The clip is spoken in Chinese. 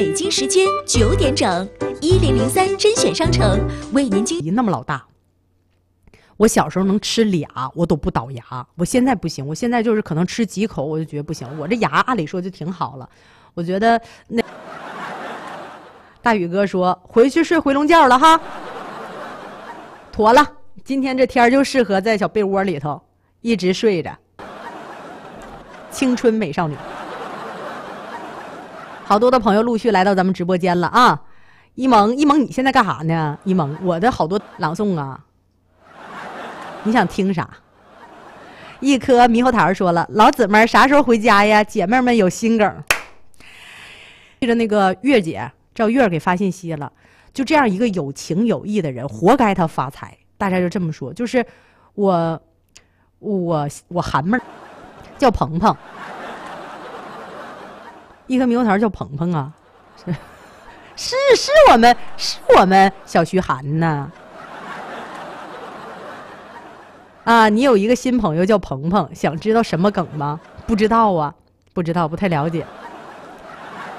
北京时间9点整，1003甄选商城为您那么老大，我小时候能吃俩，我都不倒牙。我现在不行，我现在就是可能吃几口我就觉得不行。我这牙按理说就挺好了，我觉得那大宇哥说回去睡回笼觉了哈，妥了。今天这天就适合在小被窝里头一直睡着，青春美少女。好多的朋友陆续来到咱们直播间了啊！一萌，你现在干啥呢？一萌，我的好多朗诵啊，你想听啥？一颗猕猴桃说了，老姊妹啥时候回家呀？姐妹们有心梗。记着那个月姐，赵月给发信息了，就这样一个有情有义的人，活该他发财。大家就这么说，就是我韩妹叫鹏鹏。一颗猕猴桃叫鹏鹏啊，是我们小徐涵呐。啊，你有一个新朋友叫鹏鹏，想知道什么梗吗？不知道啊，不知道，不太了解。